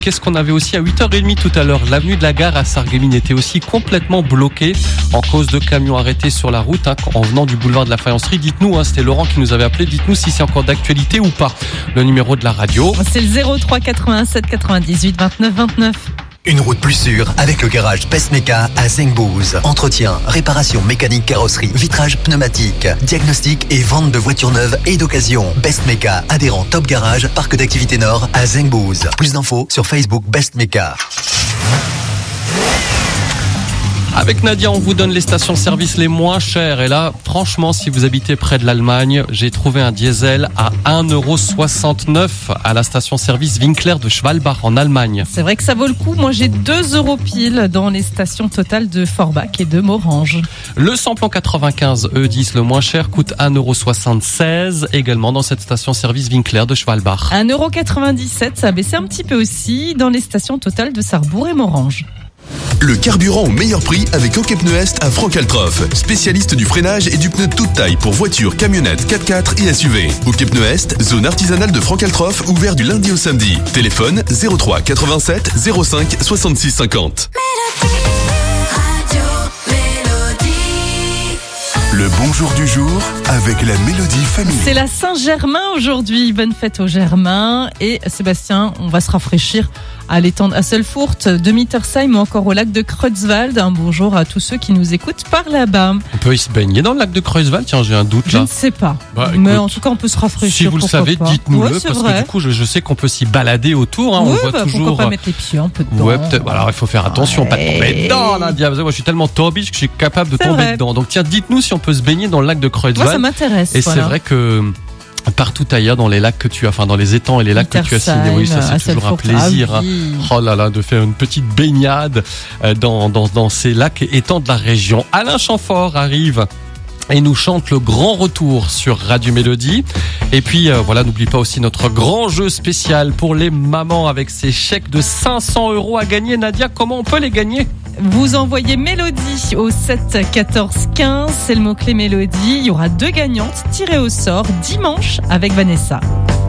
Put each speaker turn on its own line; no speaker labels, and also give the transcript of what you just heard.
Qu'est-ce qu'on avait aussi à 8h30 tout à l'heure? L'avenue de la Gare à Sarreguemines était aussi complètement bloquée en cause de camions arrêtés sur la route en venant du boulevard de la Faïencerie. Dites-nous, c'était Laurent qui nous avait appelé, dites-nous si c'est encore d'actualité ou pas. Le numéro de la radio.
C'est le 03 87 98 29 29.
Une route plus sûre avec le garage Bestmeka à Zengbouz. Entretien, réparation mécanique, carrosserie, vitrage pneumatique, diagnostic et vente de voitures neuves et d'occasion. Bestmeka, adhérent Top Garage, parc d'activités Nord à Zengbouz. Plus d'infos sur Facebook Bestmeka.
Avec Nadia, on vous donne les stations-service les moins chères. Et là, franchement, si vous habitez près de l'Allemagne, j'ai trouvé un diesel à 1,69€ à la station-service Winkler de Schwalbach en Allemagne.
C'est vrai que ça vaut le coup. Moi, j'ai 2€ pile dans les stations totales de Forbach et de Morange.
Le samplon 95 E10, le moins cher, coûte 1,76€ également dans cette station-service Winkler de Schwalbach.
1,97€, ça a baissé un petit peu aussi dans les stations totales de Sarrebourg et Morange.
Le carburant au meilleur prix avec OK Pneus Est à Franck-Altroff. Spécialiste du freinage et du pneu de toute taille pour voitures, camionnettes, 4x4 et SUV. OK Pneus Est, zone artisanale de Franck-Altroff, ouvert du lundi au samedi. Téléphone 03 87 05 66 50. Le bonjour du jour avec la Mélodie Family.
C'est la Saint-Germain aujourd'hui. Bonne fête aux Germains. Et Sébastien, on va se rafraîchir à l'étang d'Asselfurt, de Mittersheim ou encore au lac de Kreuzwald. Un bonjour à tous ceux qui nous écoutent par là-bas.
On peut y se baigner dans le lac de Kreuzwald? Tiens, j'ai un doute là.
Je ne sais pas.
Mais
en tout cas, on peut se rafraîchir.
Si vous le savez, dites-nous-le, parce
vrai.
que du coup, je sais qu'on peut s'y balader autour. On voit toujours.
Pourquoi pas mettre les pieds un peu dedans?
Ouais, peut-être. Alors, il faut faire attention, pas de tomber dedans, Nadia. Moi, je suis tellement torbiche que je suis capable de tomber dedans. Donc, tiens, dites-nous si on peut se baigner dans le lac de Kreuzwald.
Moi, ça m'intéresse.
Et c'est vrai que partout ailleurs dans les lacs que tu as, enfin dans les étangs et les lacs que tu as cités, oui, ça c'est toujours un plaisir. Oh là là, de faire une petite baignade dans ces lacs et étangs de la région. Alain Chamfort arrive et nous chante le grand retour sur Radio Mélodie. Et puis voilà, n'oublie pas aussi notre grand jeu spécial pour les mamans avec ces chèques de 500€ à gagner. Nadia, comment on peut les gagner?
Vous envoyez Mélodie au 7 14 15, c'est le mot-clé Mélodie. Il y aura 2 gagnantes tirées au sort dimanche avec Vanessa.